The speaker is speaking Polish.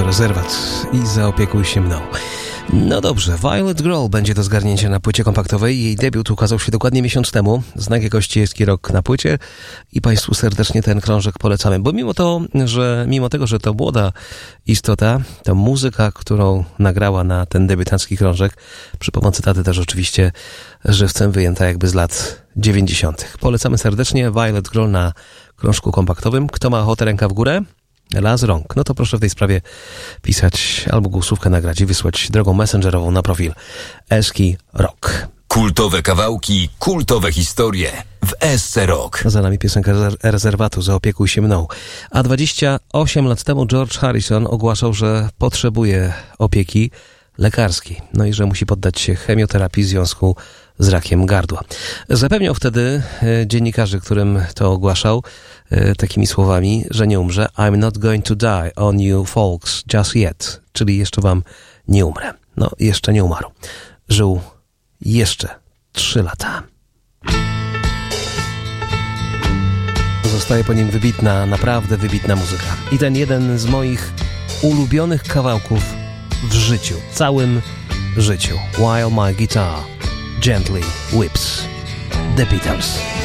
Rezerwat i Zaopiekuj się mną. No dobrze, Violet Girl będzie do zgarnięcia na płycie kompaktowej. Jej debiut ukazał się dokładnie miesiąc temu. Znak jakości jest rok na płycie i Państwu serdecznie ten krążek polecamy. Bo mimo tego, że to młoda istota, to muzyka, którą nagrała na ten debiutancki krążek, przy pomocy taty też oczywiście żywcem wyjęta jakby z lat 90. Polecamy serdecznie Violet Girl na krążku kompaktowym. Kto ma ochotę, ręka w górę? Las rąk. No to proszę w tej sprawie pisać albo głosówkę nagrać i wysłać drogą messengerową na profil Eski Rock. Kultowe kawałki, kultowe historie w SC Rock. Za nami piosenka Rezerwatu, Zaopiekuj się mną. A 28 lat temu George Harrison ogłaszał, że potrzebuje opieki lekarskiej. No i że musi poddać się chemioterapii w związku z rakiem gardła. Zapewniał wtedy dziennikarzy, którym to ogłaszał, takimi słowami, że nie umrze. I'm not going to die on you folks just yet. Czyli jeszcze wam nie umrę. No, jeszcze nie umarł. Żył jeszcze 3 lata. Zostaje po nim wybitna, naprawdę wybitna muzyka. I ten jeden z moich ulubionych kawałków w życiu, całym życiu. While my guitar gently whips the Beatles.